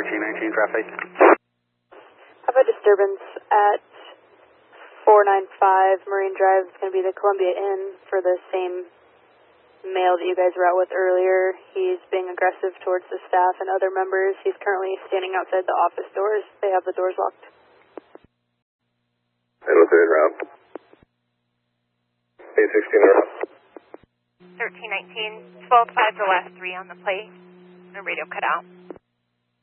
1319 traffic. Have a disturbance at 495 Marine Drive. It's going to be the Columbia Inn for the same male that you guys were out with earlier. He's being aggressive towards the staff and other members. He's currently standing outside the office doors. They have the doors locked. Limited route. 816 route. 1319, 12-5 the last 3 on the plate. The radio cut out.